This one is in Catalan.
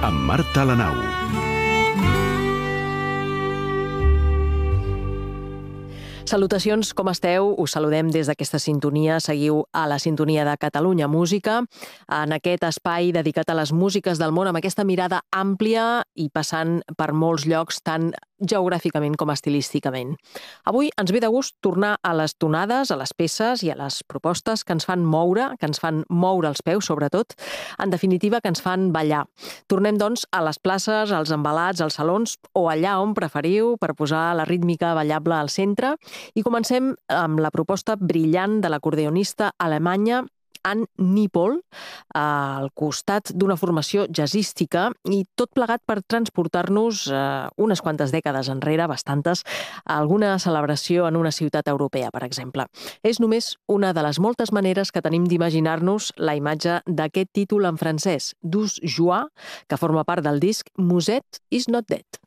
amb Marta Alenau. Salutacions, com esteu? Us saludem des d'aquesta sintonia. Seguiu a la sintonia de Catalunya Música, en aquest espai dedicat a les músiques del món, amb aquesta mirada àmplia i passant per molts llocs, tant geogràficament com estilísticament. Avui ens ve de gust tornar a les tonades, a les peces i a les propostes que ens fan moure els peus, sobretot, en definitiva, que ens fan ballar. Tornem, doncs, a les places, als embalats, als salons o allà on preferiu per posar la rítmica ballable al centre. I comencem amb la proposta brillant de l'acordeonista alemanya Anne Nipol, al costat d'una formació jazzística, i tot plegat per transportar-nos unes quantes dècades enrere, bastantes, a alguna celebració en una ciutat europea, per exemple. És només una de les moltes maneres que tenim d'imaginar-nos la imatge d'aquest títol en francès, Douce Joie, que forma part del disc Musette is not dead.